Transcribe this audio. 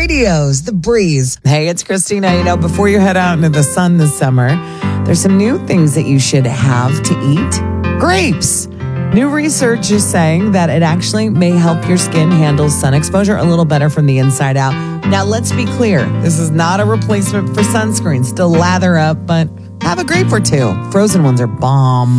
Radio's The Breeze. Hey, it's Christina. You know, before you head out into the sun this summer, there's some new things that you should have to eat. Grapes. New research is saying that it actually may help your skin handle sun exposure a little better from the inside out. Now, let's be clear. This is not a replacement for sunscreen. Still lather up, but have a grape or two. Frozen ones are bomb.